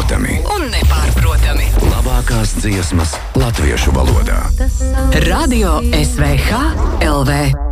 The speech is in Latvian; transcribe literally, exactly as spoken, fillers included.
Saprotami un nepārprotami. Labākās dziesmas latviešu valodā. Radio S V H L V